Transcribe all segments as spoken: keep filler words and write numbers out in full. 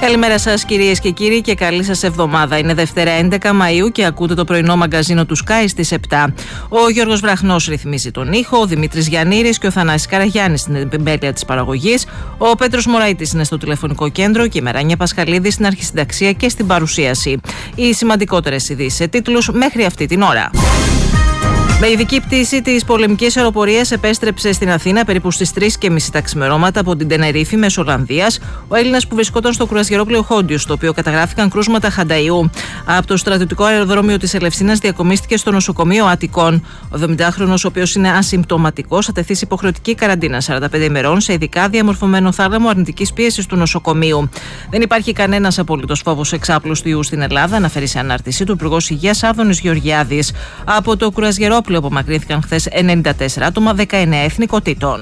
Καλημέρα σας κυρίες και κύριοι και καλή σας εβδομάδα. Είναι Δευτέρα έντεκα Μαΐου και ακούτε το πρωινό μαγκαζίνο του Sky στις επτά. Ο Γιώργος Βραχνός ρυθμίζει τον ήχο, ο Δημήτρης Γιαννήρης και ο Θανάσης Καραγιάννης στην επιμέλεια της παραγωγής, ο Πέτρος Μωραΐτης είναι στο τηλεφωνικό κέντρο και η Μεράνια Πασχαλίδη στην αρχισυνταξία και στην παρουσίαση. Οι σημαντικότερες ειδήσεις σε τίτλους μέχρι αυτή την ώρα. Με ειδική πτήση της πολεμικής αεροπορίας επέστρεψε στην Αθήνα περίπου στις τρεις και μισή τα ξημερώματα από την Τενερίφη μέσω Ολλανδίας ο Έλληνας που βρισκόταν στο κρουαζιερόπλαιο Χόντιους, στο οποίο καταγράφηκαν κρούσματα χανταϊού. Από το στρατιωτικό αεροδρόμιο της Ελευσίνας διακομίστηκε στο νοσοκομείο Αττικών. Ο εβδομηντάχρονος, ο οποίος είναι ασυμπτωματικός, θα τεθεί σε υποχρεωτική καραντίνα σαράντα πέντε ημερών σε ειδικά διαμορφωμένο θάλαμο αρνητικής πίεσης του νοσοκομείου. Δεν υπάρχει κανένας απολύτως φόβος εξάπλωσης του ιού στην Ελλάδα, αναφέρει σε ανάρτησή του Υπουργός Υγείας Άδωνης Γεωργιάδης. Από το κρουαζιερόπλαιο απομακρύνθηκαν χθες ενενήντα τέσσερα άτομα δεκαεννέα εθνικοτήτων.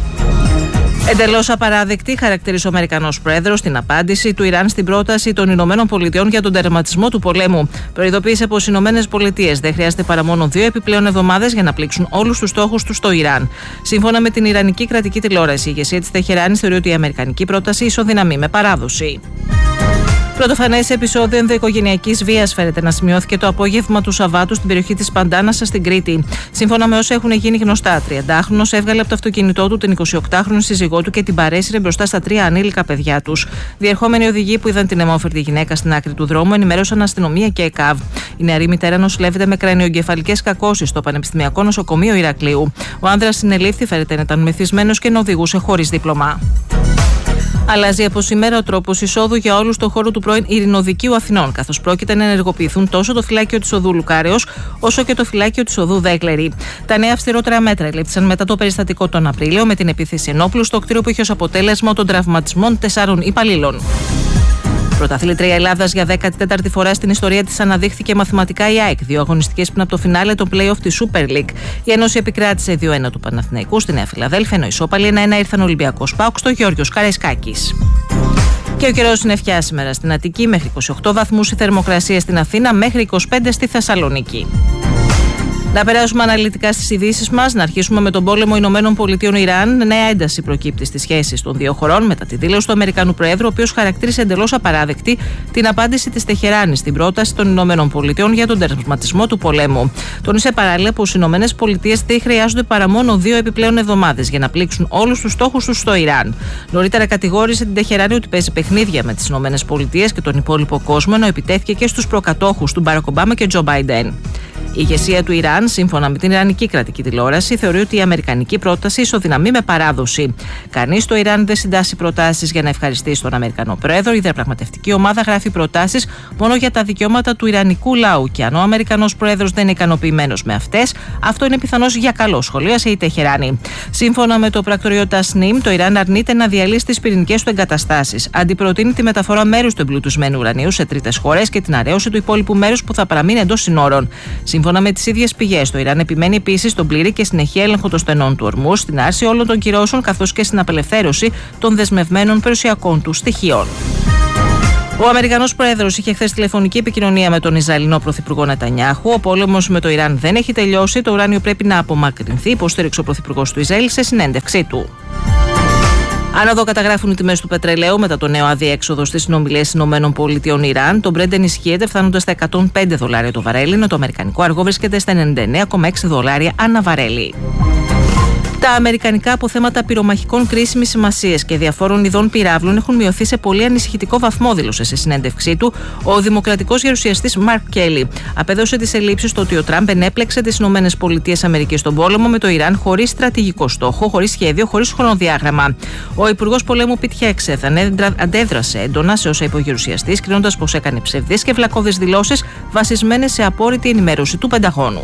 Εντελώς απαράδεκτη χαρακτήρισε ο Αμερικανός Πρόεδρος την απάντηση του Ιράν στην πρόταση των Ηνωμένων Πολιτειών για τον τερματισμό του πολέμου. Προειδοποίησε πως οι Ηνωμένες Πολιτείες δεν χρειάζεται παρά μόνο δύο επιπλέον εβδομάδες για να πλήξουν όλους τους στόχους τους στο Ιράν. Σύμφωνα με την Ιρανική κρατική τηλεόραση, η ηγεσία της Τεχεράνης θεωρεί ότι η αμερικανική πρόταση ισοδυναμεί με παράδοση. Πρωτοφανές επεισόδιο ενδοοικογενειακής βίας φέρεται να σημειώθηκε το απόγευμα του Σαββάτου στην περιοχή της Παντάνασσα στην Κρήτη. Σύμφωνα με όσα έχουν γίνει γνωστά, τριαντάχρονος έβγαλε από το αυτοκίνητό του την εικοσιοκτάχρονη σύζυγό του και την παρέσυρε μπροστά στα τρία ανήλικα παιδιά τους. Διερχόμενοι οδηγοί που είδαν την αιμόφερτη γυναίκα στην άκρη του δρόμου ενημέρωσαν αστυνομία και ΕΚΑΒ. Η νεαρή μητέρα νοσηλεύεται με κρανιογκεφαλικές κακώσεις στο Πανεπιστημιακό Νοσοκομείο Ηρακλείου. Ο άνδρας συνελήφθη, φέρεται να ήταν μεθυσμένος και να οδηγούσε χωρίς δίπλωμα. Αλλάζει από σήμερα ο τρόπος εισόδου για όλους στο χώρο του πρώην Ειρηνοδικείου Αθηνών, καθώς πρόκειται να ενεργοποιηθούν τόσο το φυλάκιο της οδού Λουκάρεως, όσο και το φυλάκιο της οδού Δέκλερη. Τα νέα αυστηρότερα μέτρα ελήφθησαν μετά το περιστατικό τον Απρίλιο με την επίθεση ενόπλου στο κτίριο που είχε ως αποτέλεσμα των τραυματισμών τεσσάρων υπαλλήλων. Πρωταθλήτρια Ελλάδας για δέκατη τέταρτη φορά στην ιστορία της αναδείχθηκε μαθηματικά η ΑΕΚ, δύο αγωνιστικές πριν από το φινάλε των play-off της Super League. Η Ένωση επικράτησε δύο ένα του Παναθηναϊκού στη Νέα Φιλαδέλφια, ενώ ισόπαλοι ένα ένα ήρθαν Ολυμπιακός ΠΑΟΚ στο Γιώργιος Καραϊσκάκης. Και ο καιρός είναι φιά σήμερα στην Αττική, μέχρι είκοσι οκτώ βαθμούς η θερμοκρασία στην Αθήνα, μέχρι είκοσι πέντε στη Θεσσαλονίκη. Να περάσουμε αναλυτικά στις ειδήσεις μας, να αρχίσουμε με τον πόλεμο Ηνωμένων Πολιτειών Ιράν. Νέα ένταση προκύπτει στις σχέσεις των δύο χωρών μετά τη δήλωση του Αμερικανού Προέδρου, ο οποίος χαρακτήρισε εντελώς απαράδεκτη την απάντηση της Τεχεράνης στην πρόταση των Ηνωμένων Πολιτειών για τον τερματισμό του πολέμου. Τόνισε παράλληλα πως οι Ηνωμένες Πολιτείες δεν χρειάζονται παρά μόνο δύο επιπλέον εβδομάδες για να πλήξουν όλους τους στόχους τους στο Ιράν. Νωρίτερα κατηγόρησε την Τεχεράνη ότι παίζει παιχνίδια με τις Ηνωμένες Πολιτείες και τον υπόλοιπο κόσμο, ενώ επιτέθηκε και στους προκατόχους του Μπαρακ Ομπάμα και Τζο Μπάιντεν. Η ηγεσία του Ιράν, σύμφωνα με την Ιρανική κρατική τηλεόραση, θεωρεί ότι η αμερικανική πρόταση ισοδυναμεί με παράδοση. Κανείς στο Ιράν δεν συντάσσει προτάσεις για να ευχαριστήσει τον Αμερικανό Πρόεδρο. Η διαπραγματευτική ομάδα γράφει προτάσεις μόνο για τα δικαιώματα του Ιρανικού λαού. Και αν ο Αμερικανός Πρόεδρος δεν είναι ικανοποιημένος με αυτές, αυτό είναι πιθανώς για καλό, σχολίασε η Τεχεράνη. Σύμφωνα με το πρακτορείο Τασνίμ, το Ιράν αρνείται να διαλύσει τις πυρηνικές του εγκαταστάσεις. Αντιπροτείνει τη μεταφορά μέρους του εμπλουτισμένου ουρανίου σε τρίτες χώρες και την αρέωση του υπόλοιπου μέρους που θα παραμείνει εντός συνόρων. Σύμφωνα με τις ίδιες πηγές, το Ιράν επιμένει επίσης στον πλήρη και συνεχή έλεγχο των στενών του ορμού, στην άρση όλων των κυρώσεων καθώς και στην απελευθέρωση των δεσμευμένων περιουσιακών του στοιχείων. Ο Αμερικανός Πρόεδρος είχε χθες τηλεφωνική επικοινωνία με τον Ισραηλινό Πρωθυπουργό Νετανιάχου. Ο πόλεμος με το Ιράν δεν έχει τελειώσει. Το ουράνιο πρέπει να απομακρυνθεί, υποστήριξε ο Πρωθυπουργός του Ισραήλ σε συνέντευξή του. Άνοδο καταγράφουν οι τιμές του πετρελαίου μετά το νέο αδιέξοδο στις συνομιλίες ΗΠΑ Ιράν. Το Brent ενισχύεται φτάνοντας στα εκατόν πέντε δολάρια το βαρέλι, ενώ το αμερικανικό αργό βρίσκεται στα ενενήντα εννέα κόμμα έξι δολάρια ανά βαρέλι. Τα αμερικανικά αποθέματα πυρομαχικών κρίσιμης σημασίας και διαφόρων ειδών πυράβλων έχουν μειωθεί σε πολύ ανησυχητικό βαθμό, δήλωσε σε συνέντευξή του ο δημοκρατικός γερουσιαστής Μαρκ Κέλι. Απέδωσε τις ελλείψεις στο ότι ο Τραμπ ενέπλεξε τις ΗΠΑ στον πόλεμο με το Ιράν χωρίς στρατηγικό στόχο, χωρίς σχέδιο, χωρίς χρονοδιάγραμμα. Ο Υπουργός Πολέμου Πιτ Χέγκσεθ αντέδρασε έντονα σε όσα είπε ο γερουσιαστής, κρίνοντας πως έκανε ψευδείς και βλακώδεις δηλώσεις βασισμένες σε απόρριτη ενημέρωση του Πενταγώνου.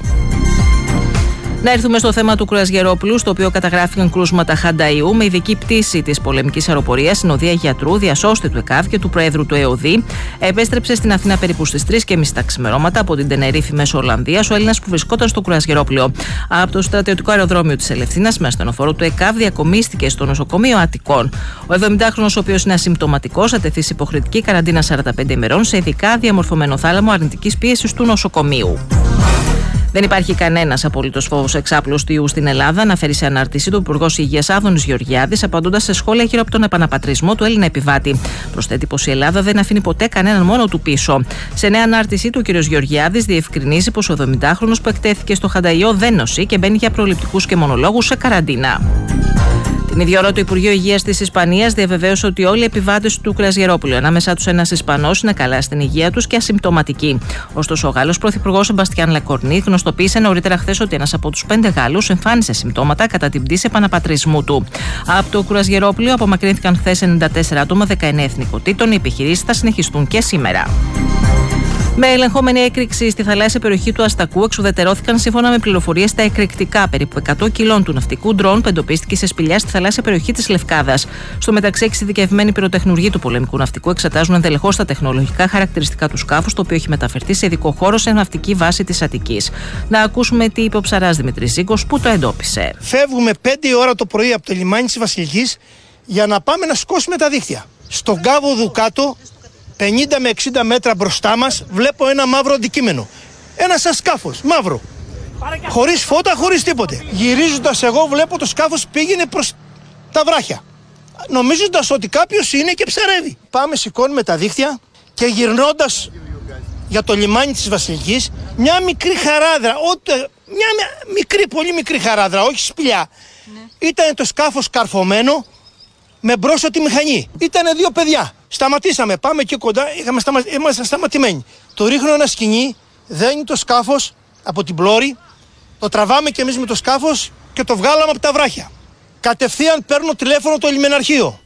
Να έρθουμε στο θέμα του κρουαζιερόπλου, στο οποίο καταγράφηκαν κρούσματα χανταϊού, με ειδική πτήση της πολεμικής αεροπορίας συνοδεία γιατρού, διασώστη του ΕΚΑΒ και του Προέδρου του ΕΟΔΗ. Επέστρεψε στην Αθήνα περίπου στις τρεις και μισή τα ξημερώματα από την Τενερίφη μέσω Ολλανδίας ο Έλληνας που βρισκόταν στο κρουαζιερόπλαιο. Από το στρατιωτικό αεροδρόμιο της Ελευσίνας, με ασθενοφόρο του ΕΚΑΒ, διακομίστηκε στο νοσοκομείο Αττικών. Ο εβδομηντάχρονος, ο οποίος είναι ασυμπτωματικός, θα τεθεί σε υποχρεωτική καραντίνα σαράντα πέντε ημερών σε ειδικά διαμορφωμένο θάλαμο αρνητικής πίεσης του νοσοκομείου. Δεν υπάρχει κανένας απολύτως φόβος εξάπλωσης του ιού στην Ελλάδα, αναφέρει σε ανάρτησή του Υπουργός Υγείας Άδωνης Γεωργιάδης, απαντώντας σε σχόλια γύρω από τον επαναπατρισμό του Έλληνα επιβάτη. Προσθέτει πως η Ελλάδα δεν αφήνει ποτέ κανέναν μόνο του πίσω. Σε νέα ανάρτησή του, ο κ. Γεωργιάδης διευκρινίζει πως ο εβδομηντάχρονος που εκτέθηκε στο Χανταϊό δεν νοσεί και μπαίνει για προληπτικούς και μονολόγους σε καραντίνα. Την ίδια ώρα, το Υπουργείο Υγείας της Ισπανίας διαβεβαίωσε ότι όλοι οι επιβάτες του Κρασγερόπουλου, ανάμεσά τους ένας Ισπανός, είναι καλά στην υγεία τους και ασυμπτωματικοί. Ωστόσο, ο Γάλλος Πρωθυπουργός Σεμπαστιάν Λεκορνί γνωστοποίησε νωρίτερα χθες ότι ένας από τους πέντε Γάλλους εμφάνισε συμπτώματα κατά την πτήση επαναπατρισμού του. Από το Κρασγερόπουλο απομακρύνθηκαν χθες ενενήντα τέσσερα άτομα δεκαεννέα εθνικοτήτων. Οι επιχειρήσεις θα συνεχιστούν και σήμερα. Με ελεγχόμενη έκρηξη στη θαλάσσια περιοχή του Αστακού, εξουδετερώθηκαν σύμφωνα με πληροφορίες τα εκρηκτικά περίπου εκατό κιλών του ναυτικού ντρόν που εντοπίστηκε σε σπηλιά στη θαλάσσια περιοχή της Λευκάδας. Στο μεταξύ, εξειδικευμένοι πυροτεχνουργοί του πολεμικού ναυτικού εξετάζουν ενδελεχώς τα τεχνολογικά χαρακτηριστικά του σκάφους, το οποίο έχει μεταφερθεί σε ειδικό χώρο σε ναυτική βάση της Αττικής. Να ακούσουμε τι είπε ο ψαράς Δημήτρης Ζήγκος που το εντόπισε. Φεύγουμε πέντε η ώρα το πρωί από το λιμάνι της Βασιλικής για να πάμε να σκόσουμε τα δίχτυα. Στον κάβο Δουκάτο, πενήντα με εξήντα μέτρα μπροστά μας, βλέπω ένα μαύρο αντικείμενο. Ένα σαν σκάφος, μαύρο. Χωρίς φώτα, χωρίς τίποτε. Γυρίζοντας εγώ βλέπω το σκάφος πήγαινε προς τα βράχια. Νομίζοντας ότι κάποιος είναι και ψαρεύει. Πάμε, σηκώνουμε τα δίχτυα και γυρνώντας για το λιμάνι της Βασιλικής, μια μικρή χαράδρα, ό, μια, μια μικρή, πολύ μικρή χαράδρα, όχι σπηλιά. Ναι. Ήταν το σκάφος καρφωμένο με μπρόσο τη μηχανή. Ήτανε δύο παιδιά. Σταματήσαμε, πάμε και κοντά, είχαμε σταμα... ήμασταν σταματημένοι. Το ρίχνω ένα σκοινί, δένει το σκάφος από την πλώρη, το τραβάμε κι εμείς με το σκάφος και το βγάλαμε από τα βράχια. Κατευθείαν παίρνω τηλέφωνο το λιμεναρχείο.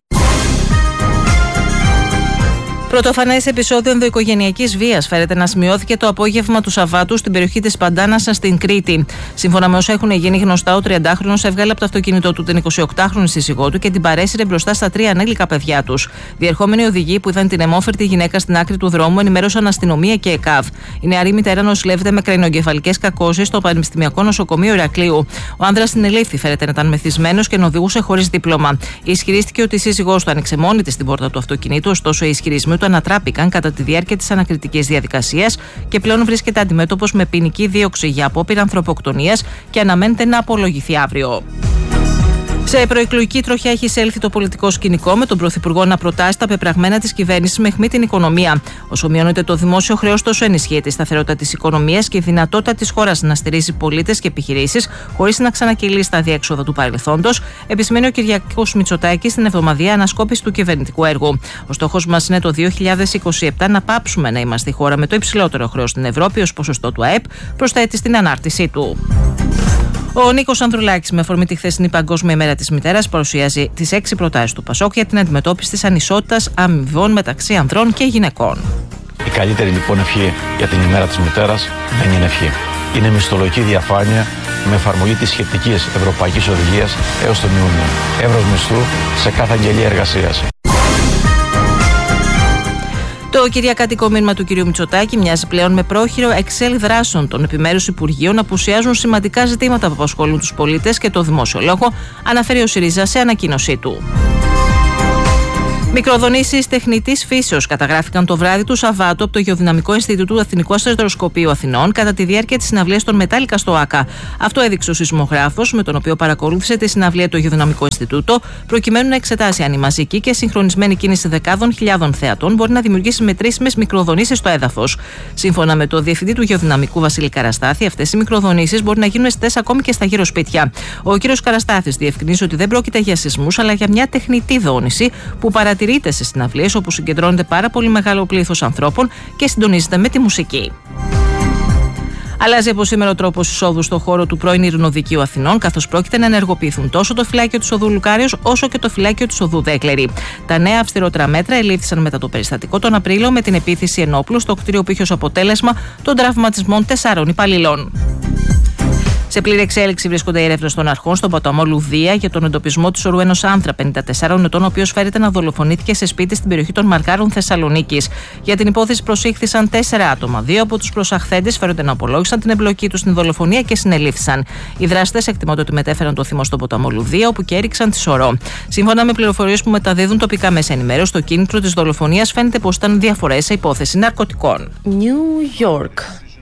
Πρωτοφανές επεισόδιο ενδοοικογενειακής βίας φέρεται να σημειώθηκε το απόγευμα του Σαββάτου στην περιοχή της Παντάνασα στην Κρήτη. Σύμφωνα με όσα έχουν γίνει γνωστά, ο τριαντάχρονος έβγαλε από το αυτοκίνητό του την εικοσιοκτάχρονη σύζυγό του και την παρέσυρε μπροστά στα τρία ανήλικα παιδιά τους. Διερχόμενοι οδηγοί που είδαν την αιμόφερτη γυναίκα στην άκρη του δρόμου ενημέρωσαν αστυνομία και ΕΚΑΒ. Η νεαρή μητέρα νοσηλεύεται με κρανιογκεφαλικές κακώσεις στο Πανεπιστημιακό Νοσοκομείο Ηρακλείου. Ο άνδρας συνελήφθη, φέρεται να ήταν μεθυσμένος και να οδηγούσε χωρίς δίπλωμα. Ισχυρίστηκε ότι η σύζυγός του άνοιξε μόνη της την πόρτα του αυτοκινήτου, ωστόσο οι ισχυρισμοί του ανατράπηκαν κατά τη διάρκεια της ανακριτικής διαδικασίας και πλέον βρίσκεται αντιμέτωπος με ποινική δίωξη για απόπειρα ανθρωποκτονίας και αναμένεται να απολογηθεί αύριο. Σε προεκλογική τροχιά έχει εισέλθει το πολιτικό σκηνικό, με τον Πρωθυπουργό να προτάσει τα πεπραγμένα της κυβέρνησης με αιχμή την οικονομία. Όσο μειώνεται το δημόσιο χρέος, τόσο ενισχύεται η σταθερότητα της οικονομίας και η δυνατότητα της χώρας να στηρίζει πολίτες και επιχειρήσεις χωρίς να ξανακυλήσει τα διέξοδα του παρελθόντος, επισημαίνει ο Κυριάκος Μητσοτάκης στην εβδομαδιαία ανασκόπηση του κυβερνητικού έργου. Ο στόχος μας είναι το δύο χιλιάδες είκοσι επτά να πάψουμε να είμαστε η χώρα με το υψηλότερο χρέος στην Ευρώπη ως ποσοστό του ΑΕΠ, προσθέτει στην ανάρτησή του. Ο Νίκος Ανδρουλάκης, με αφορμή τη χθεσινή Παγκόσμια ημέρα της μητέρας, παρουσιάζει τις έξι προτάσεις του ΠΑΣΟΚ για την αντιμετώπιση της ανισότητας αμοιβών μεταξύ ανδρών και γυναικών. Η καλύτερη λοιπόν ευχή για την ημέρα της μητέρας δεν είναι ευχή. Είναι μισθολογική διαφάνεια με εφαρμογή της σχετικής ευρωπαϊκής οδηγίας έως τον Ιούνιο. Εύρος μισθού σε κάθε αγγελία εργασίας. Το κυριακάτικο μήνυμα του κ. Μητσοτάκη μοιάζει πλέον με πρόχειρο εξέλ δράσεων των επιμέρους υπουργείων να απουσιάζουν σημαντικά ζητήματα που απασχολούν τους πολίτες και το δημόσιο λόγο, αναφέρει ο ΣΥΡΙΖΑ σε ανακοίνωσή του. Μικροδονήσεις τεχνητής φύσεως καταγράφηκαν το βράδυ του Σαββάτου από το Γεωδυναμικό Ινστιτούτο του Εθνικού Αστεροσκοπείου Αθηνών κατά τη διάρκεια της συναυλίας των Μετάλλικα στο ΆΚΑ. Αυτό έδειξε ο σεισμογράφος, με τον οποίο παρακολούθησε τη συναυλία το Γεωδυναμικό Ινστιτούτο, προκειμένου να εξετάσει αν η μαζική και συγχρονισμένη κίνηση δεκάδων χιλιάδων θεατών μπορεί να δημιουργήσει μετρήσιμες μικροδονήσεις στο έδαφος. Σύμφωνα με το διευθυντή του Γεωδυναμικού Βασίλη Καραστάθη, αυτές οι μικροδονήσεις μπορεί να γίνουν αισθητές ακόμη και στα γύρω σπίτια. Ο κ. Καραστάθης διευκρινίζει ότι δεν πρόκειται για σεισμούς, αλλά για μια τεχνητή δόνηση που παρατηρείται σε συναυλίες όπου συγκεντρώνεται πάρα πολύ μεγάλο πλήθος ανθρώπων και συντονίζεται με τη μουσική. Αλλάζει από σήμερα ο τρόπος εισόδου στο χώρο του πρώην Ειρηνοδικείου Αθηνών, καθώς πρόκειται να ενεργοποιηθούν τόσο το φυλάκιο του Οδού Λουκάριος όσο και το φυλάκιο του Οδού Δέκλερη. Τα νέα αυστηρότερα μέτρα ελήφθησαν μετά το περιστατικό τον Απρίλιο με την επίθεση ενόπλου στο κτίριο που είχε ως αποτέλεσμα των τραυματισμών τεσσάρων υπαλλήλων. Σε πλήρη εξέλιξη βρίσκονται οι έρευνες των αρχών στον ποταμό Λουδία για τον εντοπισμό του σωρού ενός άνδρα πενήντα τεσσάρων ετών, ο οποίος φέρεται να δολοφονήθηκε σε σπίτι στην περιοχή των Μαργάρων Θεσσαλονίκης. Για την υπόθεση προσήχθησαν τέσσερα άτομα. Δύο από τους προσαχθέντες φέρονται να απολόγησαν την εμπλοκή τους στην δολοφονία και συνελήφθησαν. Οι δράστες εκτιμώνται ότι μετέφεραν το θύμα στον ποταμό Λουδία, όπου και έριξαν τη σωρό. Σύμφωνα με πληροφορίες που μεταδίδουν τοπικά μέσα ενημέρωση, το κίνητρο της δολοφονίας φαίνεται πως ήταν διαφορές σε υπόθεση ναρκωτικών. New York.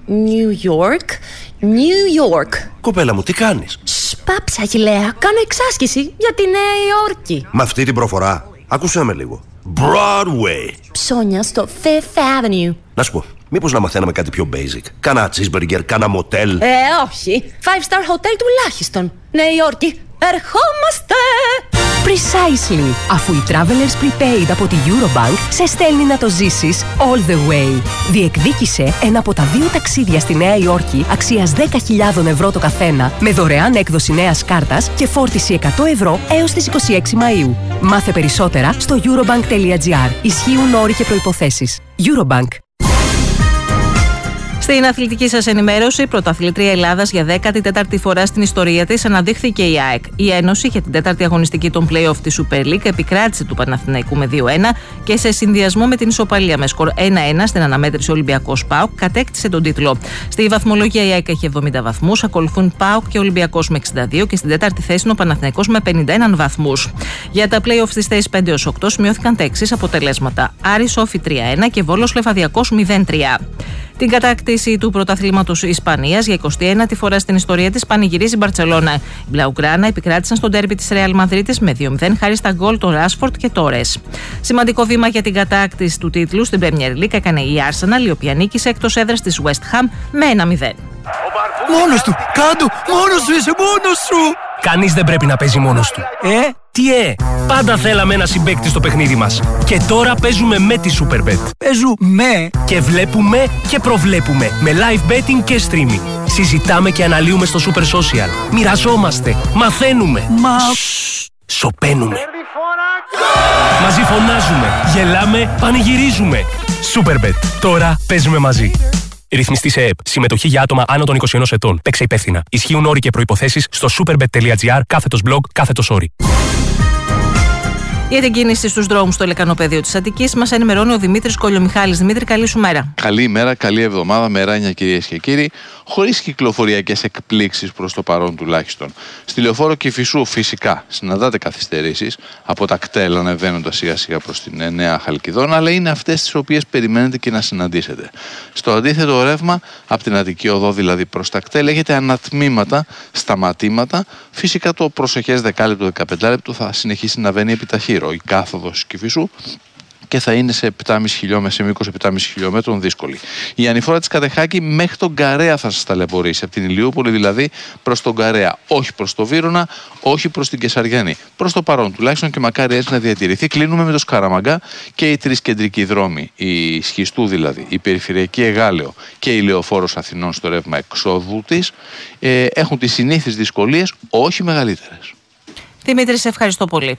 New York, New York. Κοπέλα μου, τι κάνεις? Σπάψα, Αγιλέα, κάνω εξάσκηση για τη Νέα Υόρκη. Με αυτή την προφορά, άκουσέ με λίγο. Broadway. Ψώνια στο Fifth Avenue. Να σου πω, μήπως να μαθαίναμε κάτι πιο basic? Κάνα cheeseburger, κάνα motel. Ε, όχι. Five star hotel τουλάχιστον. Νέα Υόρκη, ερχόμαστε! Precisely. Αφού η Travelers Prepaid από τη Eurobank σε στέλνει να το ζήσεις all the way. Διεκδίκησε ένα από τα δύο ταξίδια στη Νέα Υόρκη αξίας δέκα χιλιάδες ευρώ το καθένα με δωρεάν έκδοση νέας κάρτας και φόρτιση εκατό ευρώ έως τις είκοσι έξι Μαΐου. Μάθε περισσότερα στο eurobank τελεία gr. Ισχύουν όροι και προϋποθέσεις. Eurobank. Στην αθλητική σας ενημέρωση, πρωταθλήτρια Ελλάδας για δέκατη τέταρτη φορά στην ιστορία της αναδείχθηκε η ΑΕΚ. Η Ένωση για την τέταρτη αγωνιστική των play-off της Super League επικράτησε του Παναθηναϊκού με δύο ένα και σε συνδυασμό με την ισοπαλία με σκορ ένα ένα στην αναμέτρηση Ολυμπιακός ΠΑΟΚ κατέκτησε τον τίτλο. Στη βαθμολογία η ΑΕΚ έχει εβδομήντα βαθμούς, ακολουθούν ΠΑΟΚ και Ολυμπιακός με εξήντα δύο και στην τέταρτη θέση είναι ο Παναθηναϊκός με πενήντα ένα βαθμούς. Για τα play-off στις θέσεις πέντε έως οκτώ σημειώθηκαν τα εξής αποτελέσματα: Άρης Όφη τρία ένα και Βόλος Λεβαδιακός μηδέν τρία. Την κατάκτηση του πρωταθλήματος Ισπανίας για εικοστή ένατη φορά στην ιστορία της πανηγυρίζει η Μπαρτσελόνα. Οι Μπλαουγκράνα επικράτησαν στον ντέρμπι της Ρεάλ Μαδρίτης με δύο μηδέν χάρη στα γκολ των Ράσφορντ και Τόρες. Σημαντικό βήμα για την κατάκτηση του τίτλου στην Premier League έκανε η Arsenal, η οποία νίκησε εκτός έδρας της West Ham με ένα μηδέν. Μόνος του! Κάντο! Μόνος σου είσαι! Μόνος σου! Κανείς δεν πρέπει να παίζει μόνος του. Ε? Τι ε! Πάντα θέλαμε ένα συμπαίκτη στο παιχνίδι μας. Και τώρα παίζουμε με τη Superbet. Παίζουμε! Και βλέπουμε και προβλέπουμε με live betting και streaming. Συζητάμε και αναλύουμε στο Super Social. Μοιραζόμαστε. Μαθαίνουμε. Μα... Σοπαίνουμε. Μαζί φωνάζουμε. Γελάμε. Πανηγυρίζουμε. Superbet. Τώρα παίζουμε μαζί. Ρυθμιστή σε ΕΕΠ. Συμμετοχή για άτομα άνω των είκοσι ενός ετών. Παίξε υπεύθυνα. Ισχύουν όροι και προϋποθέσεις στο superbet τελεία gr κάθετος blog κάθετος όροι. Για την κίνηση στους δρόμους στο λεκανοπεδίο της Αττικής μας ενημερώνει ο Δημήτρης Κολιομιχάλης. Δημήτρη, καλή σου μέρα. Καλή ημέρα, καλή εβδομάδα, μεράνια κυρίες και κύριοι, χωρίς κυκλοφοριακές εκπλήξεις προς το παρόν τουλάχιστον. Στη λεωφόρο Κηφισού φυσικά συναντάτε καθυστερήσεις από τα κτέλ ανεβαίνοντας σιγά σιγά προς την Νέα Χαλκιδόνα, αλλά είναι αυτές τις οποίες περιμένετε και να συναντήσετε. Στο αντίθετο ρεύμα, από την Αττική Οδό δηλαδή προς τα κτέλ, έχετε ανατμήματα, σταματήματα. Φυσικά το προσεχές δεκάλεπτο δεκαπεντάλεπτο θα συνεχίσει να βαίνει επιταχύρω. Η κάθοδος Κηφισού και θα είναι σε επτά κόμμα πέντε χιλιόμετρα, σε μήκος επτά κόμμα πέντε χιλιόμετρων δύσκολη. Η ανηφόρα της Κατεχάκη μέχρι τον Καρέα θα σας ταλαιπωρήσει. Από την Ηλιούπολη δηλαδή προς τον Καρέα. Όχι προς το Βύρωνα, όχι προς την Κεσαριανή. Προς το παρόν τουλάχιστον και μακάρι έτσι να διατηρηθεί. Κλείνουμε με το Σκαραμαγκά και οι τρεις κεντρικοί δρόμοι. Η Σχιστού δηλαδή, η Περιφερειακή Εγάλεο και η Λεωφόρος Αθηνών στο ρεύμα εξόδου της ε, έχουν τις συνήθεις δυσκολίες, όχι μεγαλύτερες. Δημήτρη, σε ευχαριστώ πολύ.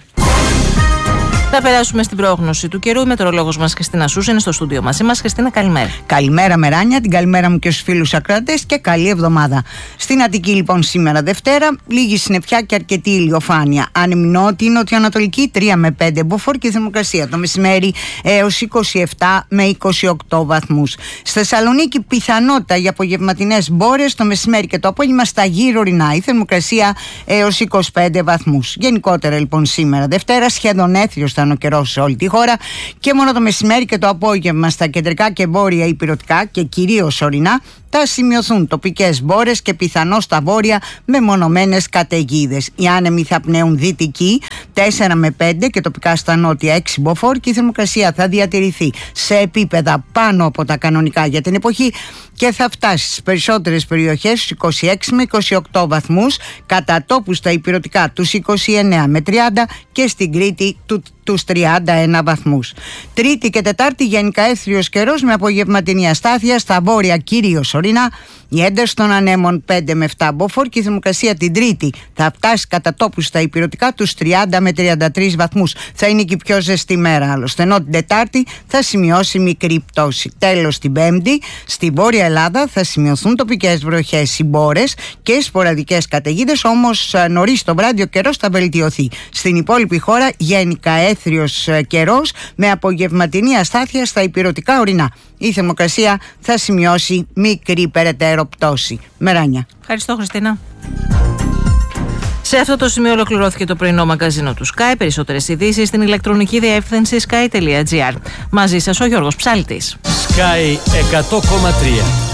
Θα περάσουμε στην πρόγνωση του καιρού. Η μετεωρολόγος μας Χριστίνα Σούζα είναι στο στούντιο μαζί μας. Χριστίνα, καλημέρα. Καλημέρα, Μεράνια. Την καλημέρα μου και στους φίλους ακροατές και καλή εβδομάδα. Στην Αττική, λοιπόν, σήμερα Δευτέρα, λίγη συννεφιά και αρκετή ηλιοφάνεια. Άνεμη νότια, νοτιοανατολική τρία με πέντε μποφόρ και θερμοκρασία το μεσημέρι έως είκοσι επτά με είκοσι οκτώ βαθμούς. Στη Θεσσαλονίκη, πιθανότητα για απογευματινές μπόρες το μεσημέρι και το απόγευμα στα γύρω ορεινά. Η θερμοκρασία έως είκοσι πέντε βαθμούς. Γενικότερα, λοιπόν, σήμερα Δευτέρα, σχεδόν έθριος ο καιρός σε όλη τη χώρα και μόνο το μεσημέρι και το απόγευμα στα κεντρικά και βόρεια υπηρετικά και κυρίως ορεινά θα σημειωθούν τοπικές μπόρες και πιθανώς στα βόρεια με μονομένες καταιγίδες. Οι άνεμοι θα πνέουν δυτικοί τέσσερα με πέντε και τοπικά στα νότια έξι μποφόρ και η θερμοκρασία θα διατηρηθεί σε επίπεδα πάνω από τα κανονικά για την εποχή και θα φτάσει στις περισσότερες περιοχές στους είκοσι έξι με είκοσι οκτώ βαθμούς, κατά τόπους στα υπηρετικά τους είκοσι εννέα με τριάντα και στην Κρήτη του τους τριάντα ένα βαθμούς. Τρίτη και Τετάρτη γενικά έθριος καιρός με απογευματινή αστάθεια στα βόρεια κυρίως ορεινά. Η ένταση των ανέμων πέντε με επτά μποφόρ και η θερμοκρασία την Τρίτη θα φτάσει κατά τόπους στα υπηρετικά τους τριάντα με τριάντα τρεις βαθμούς. Θα είναι και η πιο ζεστή μέρα άλλωστε. Ενώ την Τετάρτη θα σημειώσει μικρή πτώση. Τέλος την Πέμπτη στη Βόρεια Ελλάδα θα σημειωθούν τοπικές βροχές, συμπόρες και σποραδικές καταιγίδες, όμως νωρίς το βράδυ ο καιρός θα βελτιωθεί. Στην υπόλοιπη χώρα γενικά έθριος καιρός με απογευματινή αστάθεια στα υπηρετικά ορεινά. Η θερμοκρασία θα σημειώσει μικρή περαιτέρω πτώση. Μεράνια. Ευχαριστώ, Χριστίνα. Σε αυτό το σημείο ολοκληρώθηκε το πρωινό μαγκαζίνο του Sky. Περισσότερες ειδήσεις στην ηλεκτρονική διεύθυνση sky τελεία gr. Μαζί σας ο Γιώργος Ψάλτης. Sky εκατό κόμμα τρία.